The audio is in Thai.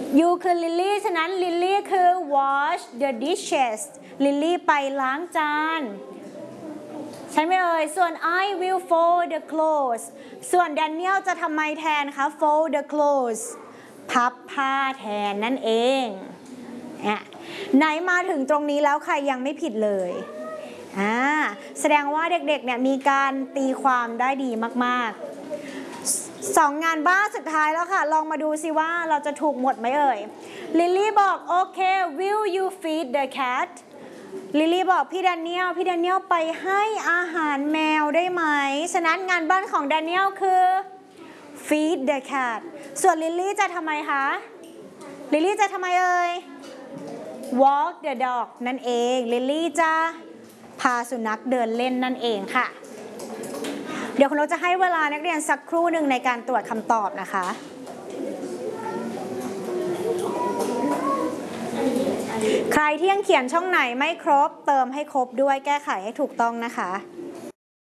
you คือ Lily ฉะนั้น Lily คือ wash the dishes Lily ไปล้างจานใช่ไหมเอ่ยส่วน I will fold the clothes ส่วน Daniel จะทำไมแทนคะ fold the clothes พับผ้าแทนนั่นเองไหนมาถึงตรงนี้แล้วใครยังไม่ผิดเลยแสดงว่าเด็กๆเนี่ยมีการตีความได้ดีมากๆ2งานบ้านสุดท้ายแล้วค่ะลองมาดูสิว่าเราจะถูกหมดไหมเอ่ยลิลลี่บอกโอเค will you feed the cat ลิลลี่บอกพี่แดเนียลไปให้อาหารแมวได้ไหมฉะนั้นงานบ้านของแดเนียลคือ feed the cat ส่วนลิลลี่จะทำไมคะลิลลี่จะทำไมเอ่ย walk the dog นั่นเองลิลลี่จะพาสุนัขเดินเล่นนั่นเองค่ะเดี๋ยวคุณเราจะให้เวลานักเรียนสักครู่หนึ่งในการตรวจคำตอบนะคะใครที่ยังเขียนช่องไหนไม่ครบเติมให้ครบด้วยแก้ไขให้ถูกต้องนะคะ